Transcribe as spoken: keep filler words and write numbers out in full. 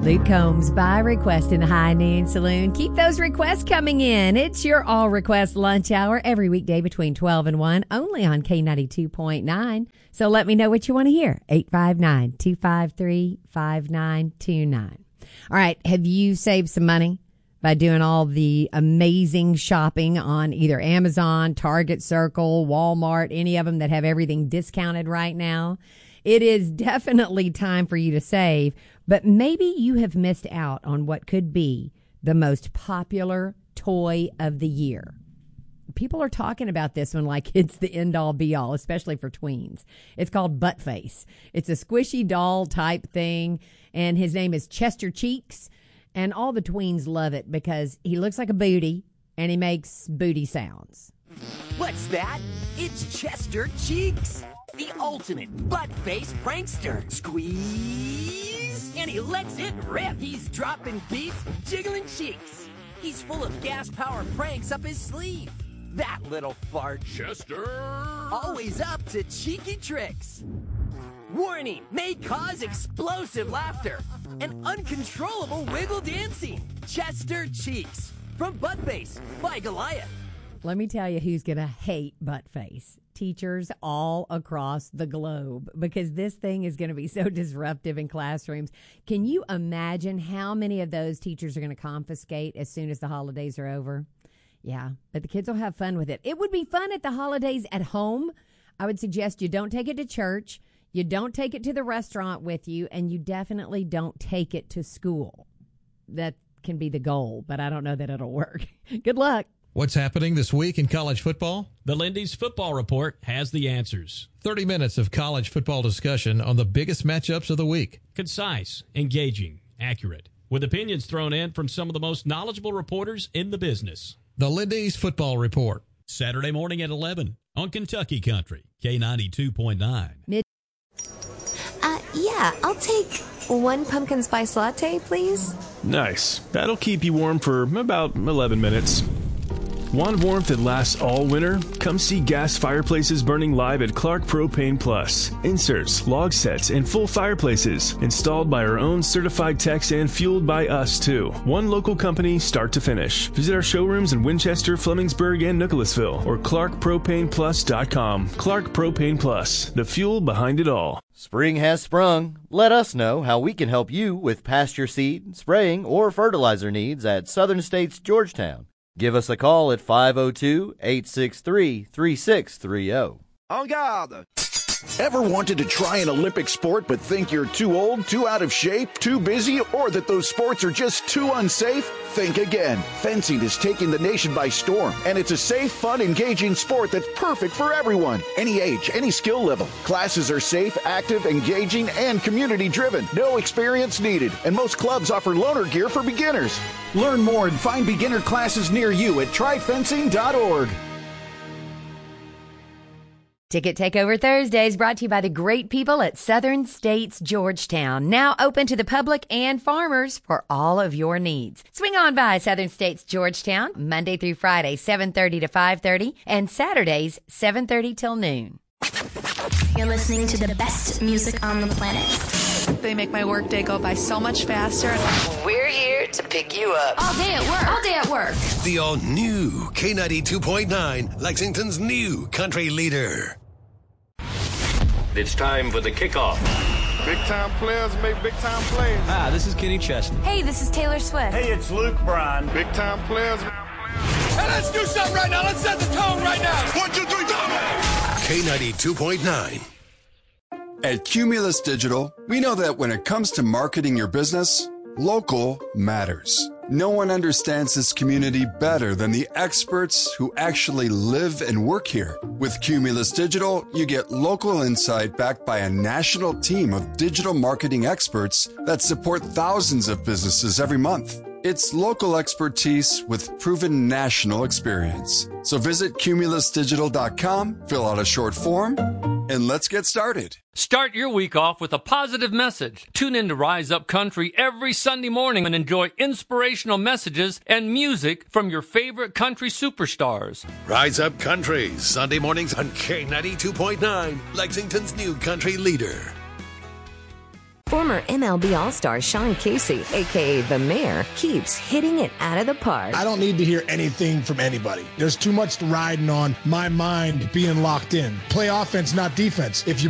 Luke Combs by request in the High Noon Saloon. Keep those requests coming in. It's your all request lunch hour every weekday between twelve and one, only on K ninety-two point nine. So let me know what you want to hear. eight five nine, two five three, five nine two nine. All right. Have you saved some money by doing all the amazing shopping on either Amazon, Target Circle, Walmart, any of them that have everything discounted right now? It is definitely time for you to save, but maybe you have missed out on what could be the most popular toy of the year. People are talking about this one like it's the end-all be-all, especially for tweens. It's called Buttface. It's a squishy doll type thing, and his name is Chester Cheeks, and all the tweens love it because he looks like a booty, and he makes booty sounds. What's that? It's Chester Cheeks, the ultimate butt-face prankster. Squeeze, and he lets it rip. He's dropping beats, jiggling cheeks. He's full of gas-power pranks up his sleeve. That little fart. Chester! Always up to cheeky tricks. Warning, may cause explosive laughter and uncontrollable wiggle dancing. Chester Cheeks, from Buttface by Goliath. Let me tell you who's going to hate Buttface. Teachers all across the globe, because this thing is going to be so disruptive in classrooms. Can you imagine how many of those teachers are going to confiscate as soon as the holidays are over? Yeah, but the kids will have fun with it. It would be fun at the holidays at home. I would suggest you don't take it to church, you don't take it to the restaurant with you, and you definitely don't take it to school. That can be the goal, but I don't know that it'll work. Good luck. What's happening this week in college football? The Lindy's Football Report has the answers. thirty minutes of college football discussion on the biggest matchups of the week. Concise, engaging, accurate, with opinions thrown in from some of the most knowledgeable reporters in the business. The Lindy's Football Report. Saturday morning at eleven on Kentucky Country, K ninety-two point nine. Mid- uh, yeah, I'll take one pumpkin spice latte, please. Nice. That'll keep you warm for about eleven minutes. Want warmth that lasts all winter? Come see gas fireplaces burning live at Clark Propane Plus. Inserts, log sets, and full fireplaces. Installed by our own certified techs and fueled by us, too. One local company, start to finish. Visit our showrooms in Winchester, Flemingsburg, and Nicholasville, or clark propane plus dot com. Clark Propane Plus, the fuel behind it all. Spring has sprung. Let us know how we can help you with pasture seed, spraying, or fertilizer needs at Southern States Georgetown. Give us a call at five oh two, eight six three, three six three oh. En garde! Ever wanted to try an Olympic sport but think you're too old, too out of shape, too busy, or that those sports are just too unsafe? Think again. Fencing is taking the nation by storm, and it's a safe, fun, engaging sport that's perfect for everyone. Any age, any skill level. Classes are safe, active, engaging, and community-driven. No experience needed, and most clubs offer loaner gear for beginners. Learn more and find beginner classes near you at try fencing dot org. Ticket Takeover Thursdays brought to you by the great people at Southern States Georgetown. Now open to the public and farmers for all of your needs. Swing on by Southern States Georgetown Monday through Friday, seven thirty to five thirty, and Saturdays, seven thirty till noon. You're listening to the best music on the planet. They make my workday go by so much faster. We're here to pick you up. All day at work. All day at work. The all-new K ninety-two point nine, Lexington's new country leader. It's time for the kickoff. Big-time players make big-time plays. Hi, this is Kenny Chesney. Hey, this is Taylor Swift. Hey, it's Luke Bryan. Big-time players. Hey, let's do something right now. Let's set the tone right now. One, two, three, go! K ninety-two point nine. At Cumulus Digital, we know that when it comes to marketing your business, local matters. No one understands this community better than the experts who actually live and work here. With Cumulus Digital, you get local insight backed by a national team of digital marketing experts that support thousands of businesses every month. It's local expertise with proven national experience. So visit cumulus digital dot com, fill out a short form, and let's get started. Start your week off with a positive message. Tune in to Rise Up Country every Sunday morning and enjoy inspirational messages and music from your favorite country superstars. Rise Up Country, Sunday mornings on K ninety-two point nine, Lexington's new country leader. Former M L B All-Star Sean Casey, a k a. The Mayor, keeps hitting it out of the park. I don't need to hear anything from anybody. There's too much riding on my mind being locked in. Play offense, not defense. If you